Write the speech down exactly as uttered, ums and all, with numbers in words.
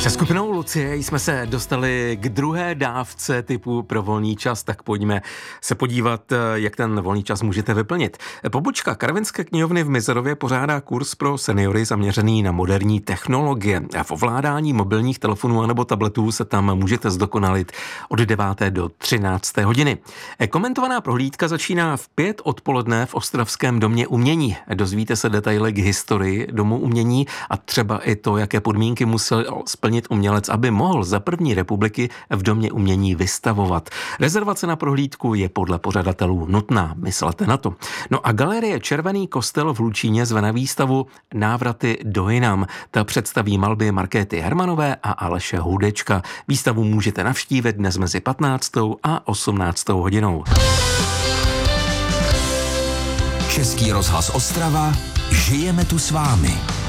Se skupinou Lucie jsme se dostali k druhé dávce typu pro volný čas, tak pojďme se podívat, jak ten volný čas můžete vyplnit. Pobočka Karvinské knihovny v Mizerově pořádá kurz pro seniory zaměřený na moderní technologie. V ovládání mobilních telefonů nebo tabletů se tam můžete zdokonalit od deváté do třinácté hodiny. Komentovaná prohlídka začíná v pět odpoledne v Ostravském domě umění. Dozvíte se detaily k historii domu umění a třeba i to, jaké podmínky musel splnit umělec, aby mohl za první republiky v domě umění vystavovat. Rezervace na prohlídku je podle pořadatelů nutná, myslete na to. No a galerie Červený kostel v Hlučíně zve na výstavu Návraty do jinam. Ta představí malby Markéty Hermanové a Aleše Hudečka. Výstavu můžete navštívit dnes mezi patnáctou a osmnáctou hodinou. Český rozhlas Ostrava, žijeme tu s vámi.